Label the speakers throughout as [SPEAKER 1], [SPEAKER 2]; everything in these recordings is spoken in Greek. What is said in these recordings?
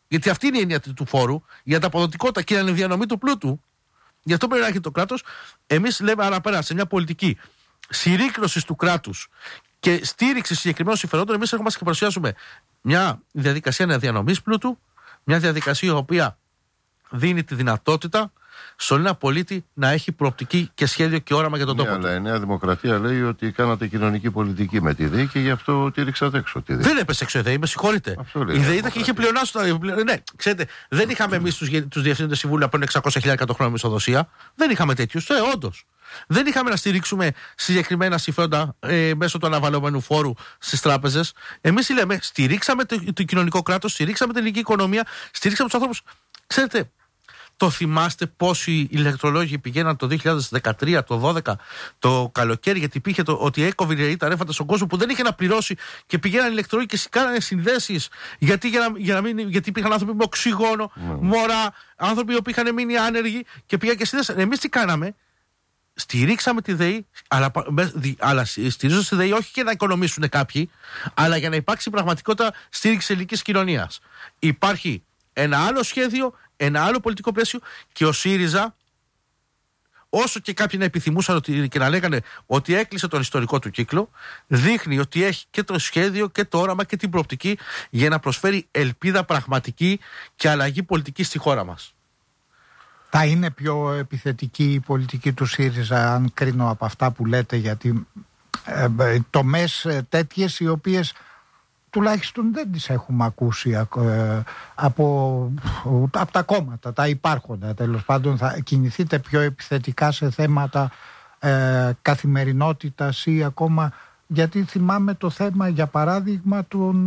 [SPEAKER 1] Γιατί αυτή είναι η έννοια του φόρου, η ανταποδοτικότητα και η ανεδιανομή του πλούτου. Γι' αυτό πρέπει να έχει το κράτος. Εμείς λέμε άρα πέρα σε μια πολιτική συρρίκνωσης του κράτους και στήριξη συγκεκριμένων συμφερόντων, εμείς έχουμε και παρουσιάζουμε μια διαδικασία αναδιανομής πλούτου, μια διαδικασία η οποία δίνει τη δυνατότητα στον ένα πολίτη να έχει προοπτική και σχέδιο και όραμα για τον τόπο του.
[SPEAKER 2] Αλλά η Νέα Δημοκρατία λέει ότι κάνατε κοινωνική πολιτική με τη ΔΕΗ και γι' αυτό τη ρίξατε έξω τη ΔΕΗ.
[SPEAKER 1] Δεν έπεσε έξω η ΔΕΗ, με συγχωρείτε. Η ΔΕΗ είχε πλεονάσει. Ναι, ξέρετε, δεν είχαμε εμείς τους διευθύνοντες συμβούλου να παίρνουν 600.000 το χρόνο μισθοδοσία. Δεν είχαμε τέτοιους. Όντως. Δεν είχαμε να στηρίξουμε συγκεκριμένα συμφέροντα μέσω του αναβαλλόμενου φόρου στις τράπεζες. Εμείς λέμε, στηρίξαμε το κοινωνικό κράτος, στηρίξαμε την ελληνική οικονομία, στηρίξαμε τους ανθρώπους. Ξέρετε, το θυμάστε πόσοι ηλεκτρολόγοι πηγαίναν το 2013, το 2012, το καλοκαίρι, γιατί υπήρχε ότι έκοβε τα ρεύματα στον κόσμο που δεν είχε να πληρώσει και πηγαίναν ηλεκτρολόγοι και κάνανε συνδέσεις γιατί υπήρχαν άνθρωποι με οξυγόνο, μωρά, άνθρωποι που είχαν μείνει άνεργοι και πήγαν και συνδέσαν. Εμείς τι κάναμε? Στηρίξαμε τη ΔΕΗ, αλλά στηρίζοντας τη ΔΕΗ όχι για να οικονομήσουν κάποιοι, αλλά για να υπάρξει πραγματικότητα στήριξη της ελληνικής κοινωνίας. Υπάρχει ένα άλλο σχέδιο, ένα άλλο πολιτικό πλαίσιο και ο ΣΥΡΙΖΑ, όσο και κάποιοι να επιθυμούσαν και να λέγανε ότι έκλεισε τον ιστορικό του κύκλο, δείχνει ότι έχει και το σχέδιο και το όραμα και την προοπτική για να προσφέρει ελπίδα πραγματική και αλλαγή πολιτική στη χώρα μας.
[SPEAKER 3] Θα είναι πιο επιθετική η πολιτική του ΣΥΡΙΖΑ, αν κρίνω από αυτά που λέτε, γιατί τομές τέτοιες οι οποίες τουλάχιστον δεν τις έχουμε ακούσει από τα κόμματα, τα υπάρχοντα. Τέλος πάντων, θα κινηθείτε πιο επιθετικά σε θέματα καθημερινότητας ή ακόμα, γιατί θυμάμαι το θέμα, για παράδειγμα,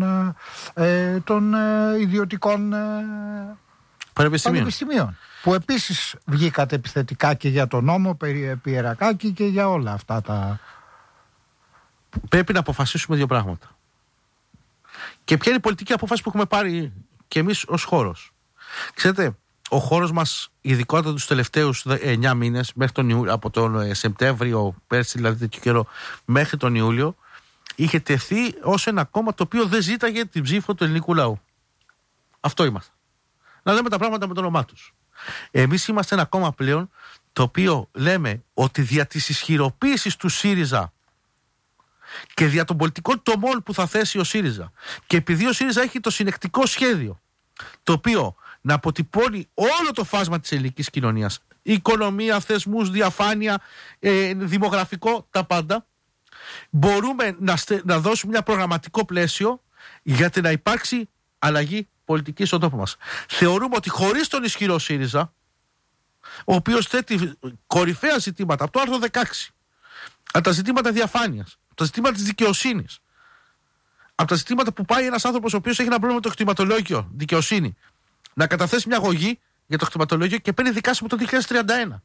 [SPEAKER 3] των ιδιωτικών πανεπιστημίων, που επίσης βγήκατε επιθετικά και για τον νόμο περί Πιερακάκη και για όλα αυτά τα...
[SPEAKER 1] Πρέπει να αποφασίσουμε δύο πράγματα. Και ποια είναι η πολιτική απόφαση που έχουμε πάρει και εμείς ως χώρος? Ξέρετε, ο χώρος μας, ειδικότερα τους τελευταίους 9 μήνες, μέχρι τον Ιούλιο, από τον Σεπτέμβριο, πέρσι δηλαδή τέτοιο καιρό, μέχρι τον Ιούλιο, είχε τεθεί ως ένα κόμμα το οποίο δεν ζήταγε την ψήφο του ελληνικού λαού. Αυτό είμαστε. Να λέμε τα πράγματα με το όνομά τους. Εμείς είμαστε ένα κόμμα πλέον το οποίο λέμε ότι δια της ισχυροποίησης του ΣΥΡΙΖΑ και δια των πολιτικών τομών που θα θέσει ο ΣΥΡΙΖΑ, και επειδή ο ΣΥΡΙΖΑ έχει το συνεκτικό σχέδιο το οποίο να αποτυπώνει όλο το φάσμα της ελληνικής κοινωνίας, οικονομία, θεσμούς, διαφάνεια, δημογραφικό, τα πάντα, μπορούμε να δώσουμε ένα προγραμματικό πλαίσιο για να υπάρξει αλλαγή πολιτική στον τόπο μας. Θεωρούμε ότι χωρίς τον ισχυρό ΣΥΡΙΖΑ, ο οποίος θέτει κορυφαία ζητήματα από το άρθρο 16, από τα ζητήματα διαφάνειας, από τα ζητήματα της δικαιοσύνης, από τα ζητήματα που πάει ένας άνθρωπος ο οποίος έχει ένα πρόβλημα με το κτηματολόγιο, δικαιοσύνη, να καταθέσει μια αγωγή για το κτηματολόγιο και παίρνει δικάσιμο το 2031.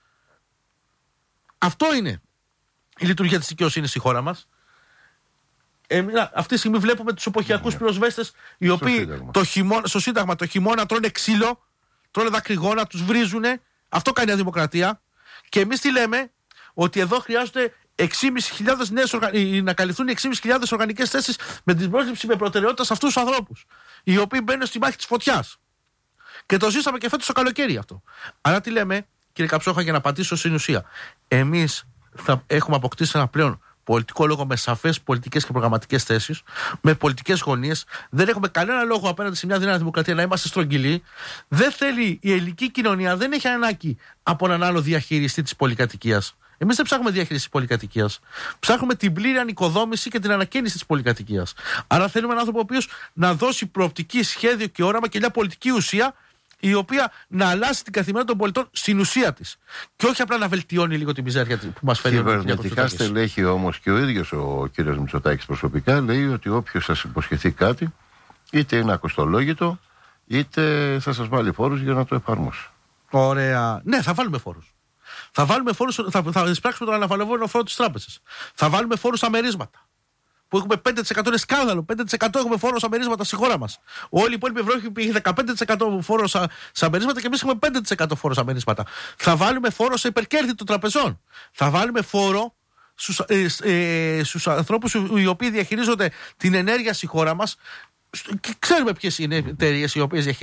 [SPEAKER 1] Αυτό είναι η λειτουργία της δικαιοσύνης στη χώρα μας. Αυτή τη στιγμή βλέπουμε τους εποχιακούς πυροσβέστες, οι οποίοι στο Σύνταγμα το χειμώνα τρώνε ξύλο, τρώνε δακρυγόνα, τους βρίζουνε. Αυτό κάνει η Δημοκρατία. Και εμείς τι λέμε? Ότι εδώ χρειάζονται 6.500 να καλυφθούν 6.500 οργανικές θέσεις με την πρόσληψη με προτεραιότητα σε αυτούς τους ανθρώπους, οι οποίοι μπαίνουν στη μάχη της φωτιάς. Και το ζήσαμε και φέτος το καλοκαίρι αυτό. Άρα τι λέμε, κύριε Καψόχα, για να απαντήσω στην ουσία? Εμείς θα έχουμε αποκτήσει ένα πλέον πολιτικό λόγο με σαφές πολιτικές και προγραμματικές θέσεις, με πολιτικές γωνίες. Δεν έχουμε κανένα λόγο απέναντι σε μια δυνατή δημοκρατία να είμαστε στρογγυλοί. Δεν θέλει η ελληνική κοινωνία, δεν έχει ανάγκη από έναν άλλο διαχειριστή της πολυκατοικίας. Εμείς δεν ψάχνουμε διαχείριση της πολυκατοικίας. Ψάχνουμε την πλήρη ανοικοδόμηση και την ανακαίνιση της πολυκατοικίας. Άρα θέλουμε έναν άνθρωπο ο οποίος να δώσει προοπτική, σχέδιο και όραμα και μια πολιτική ουσία, η οποία να αλλάζει την καθημερινότητα των πολιτών στην ουσία της. Και όχι απλά να βελτιώνει λίγο τη μιζέρια που μας φέρει ο Κυβερνητικά.
[SPEAKER 2] Κυβερνητικά στελέχη όμως και ο ίδιος ο κύριος Μητσοτάκης προσωπικά λέει ότι όποιος σας υποσχεθεί κάτι, είτε είναι ακοστολόγητο, είτε θα σας βάλει φόρους για να το εφαρμόσει.
[SPEAKER 1] Ωραία. Ναι, θα βάλουμε φόρους. Θα βάλουμε φόρους, θα εισπράξουμε τον αναβαλλόμενο φόρο της τράπεζας. Θα βάλουμε φόρους στα μερίσματα. Που έχουμε 5% είναι σκάνδαλο. 5% έχουμε φόρο στα μερίσματα στη χώρα μας. Όλη η υπόλοιπη Ευρώπη είχε 15% φόρο στα μερίσματα και εμείς έχουμε 5% φόρο στα μερίσματα. Θα βάλουμε φόρο σε υπερκέρδη των τραπεζών. Θα βάλουμε φόρο στους ανθρώπους οι οποίοι διαχειρίζονται την ενέργεια στη χώρα μας. Και ξέρουμε ποιες είναι οι εταιρείες οι οποίες διαχειρίζονται